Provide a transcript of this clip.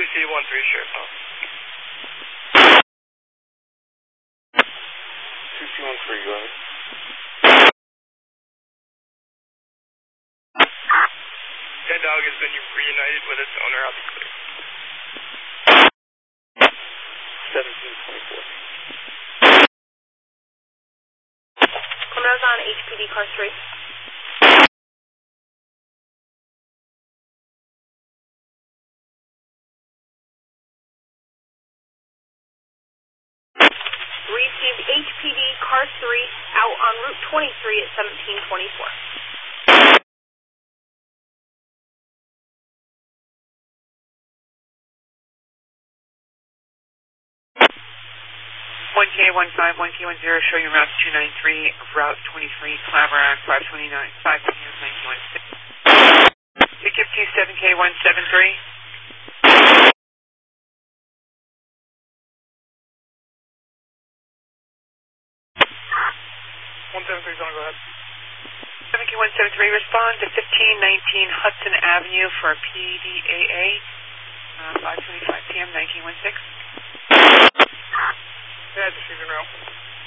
2C13, Sheriff's Office. 2C13, go ahead. That dog has been reunited with its owner. I'll be clear. 1724. Criminals on HPD car 3. 'Received HPD car 3 out on Route 23 at 1724. 1K15, 1K10, show your route 293, route 23, Claverack, 529, 5 p.m., 1916. Ticket 27K173. 173 is on, go ahead. 7K173, respond to 1519 Hudson Avenue for PDAA, 5:25 p.m., 1916. Yeah, just leave it around.